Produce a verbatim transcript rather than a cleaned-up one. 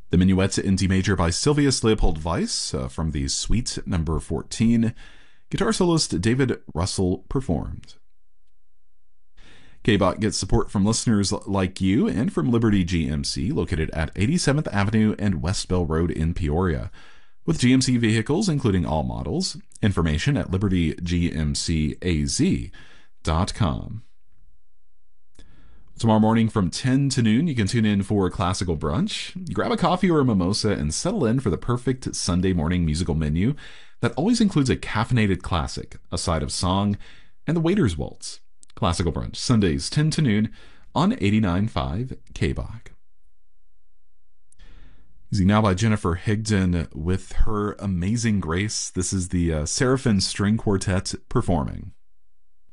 The Minuet in D major by Sylvius Leopold Weiss uh, from the Suite number fourteen. Guitar soloist David Russell performed. K B O T gets support from listeners like you and from Liberty G M C, located at eighty-seventh Avenue and West Bell Road in Peoria. With G M C vehicles, including all models. Information at liberty g m c a z dot com. Tomorrow morning from ten to noon, you can tune in for Classical Brunch. Grab a coffee or a mimosa and settle in for the perfect Sunday morning musical menu that always includes a caffeinated classic, a side of song, and the Waiter's Waltz. Classical Brunch, Sundays ten to noon on eighty-nine point five K B O C. Music now by Jennifer Higdon with her Amazing Grace. This is the uh, Seraphim String Quartet performing.